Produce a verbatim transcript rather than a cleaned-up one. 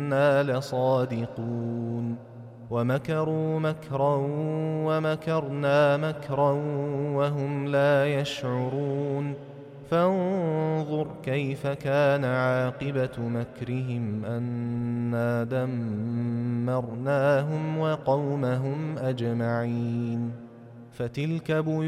إنا لصادقون ومكروا مكرا ومكرنا مكرا وهم لا يشعرون فانظر كيف كان عاقبة مكرهم أنا دمرناهم وقومهم أجمعين فتلك